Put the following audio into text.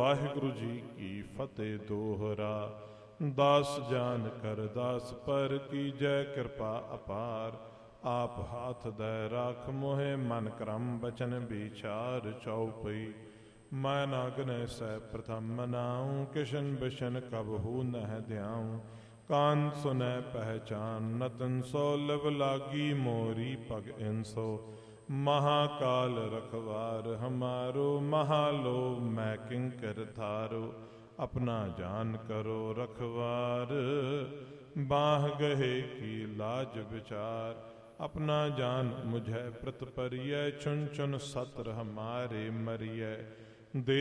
ਵਾਹਿਗੁਰੂ ਜੀ ਕੀ ਫਤਿਹ ਦੋਹਰਾ। ਦਾਸ ਜਾਨ ਕਰ ਦਾਸ ਪਰ ਕੀਜੈ ਕਿਰਪਾ ਅਪਾਰ। ਆਪ ਹਾਥ ਦੈ ਰਾਖ ਮੋਹਿ ਮਨ ਕਰਮ ਬਚਨ ਵਿਚਾਰ। ਚਉਪਈ ਮੈਂ ਨਾਗਨੈ ਸੈ ਪ੍ਰਥਮ ਨਾਉ ਕਿਸ਼ਨ ਬਿਸ਼ਨ ਕਬਹੂ ਨਹਿ ਧਿਆਉ। ਕਾਨ ਸੁਨੈ ਪਹਿਚਾਨ ਨਤਨ ਸੋ ਲਿਵ ਲਾਗੀ ਮੋਰੀ ਪਗ ਇਨਸੋ। ਮਹਾਕਾਲ ਰਖਵਾਰ ਹਮਾਰੋ ਮਹਾਲੋ ਮੈਂ ਕਿੰਕਰ ਥਾਰੋ। ਆਪਣਾ ਜਾਨ ਕਰੋ ਰਖਵਾਰ ਬਾਹ ਗਹੇ ਕੀ ਲਾਜ ਵਿਚਾਰ। ਆਪਣਾ ਜਾਨ ਮੁਝੈ ਪ੍ਰਤ ਪਰਿਐ ਚੁਨ ਚੁਨ ਸਤਰ ਹਮਾਰੇ ਮਰਿਐ।